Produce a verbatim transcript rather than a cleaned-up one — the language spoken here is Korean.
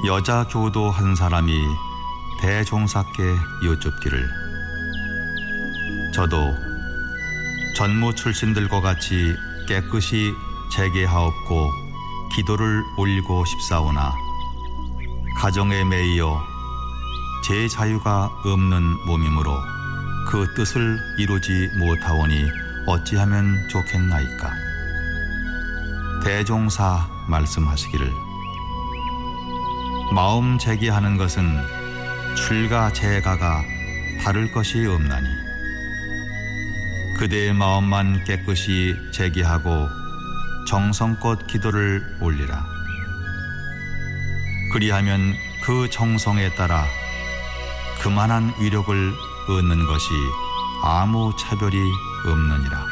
여자 교도 한 사람이 대종사께 여쭙기를, 저도 전무 출신들과 같이 깨끗이 재개하옵고 기도를 올리고 싶사오나 가정에 매이어 제 자유가 없는 몸이므로 그 뜻을 이루지 못하오니 어찌하면 좋겠나이까. 대종사 말씀하시기를, 마음 재개하는 것은 출가 재가가 다를 것이 없나니 그대의 마음만 깨끗이 재개하고 정성껏 기도를 올리라. 그리하면 그 정성에 따라 그만한 위력을 얻는 것이 아무 차별이 없느니라.